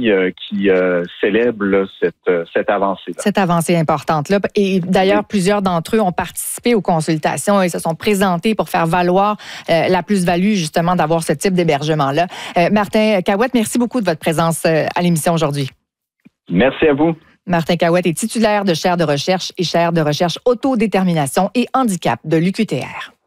familles qui célèbrent là, cette avancée-là. Cette avancée importante-là. Et d'ailleurs, plusieurs d'entre eux ont participé aux consultations et se sont présentés pour faire valoir la plus-value, justement, d'avoir ce type d'hébergement-là. Martin Cahouette, merci beaucoup de votre présence à l'émission aujourd'hui. Merci à vous. Martin Cahouette est titulaire de chaire de recherche et chaire de recherche autodétermination et handicap de l'UQTR.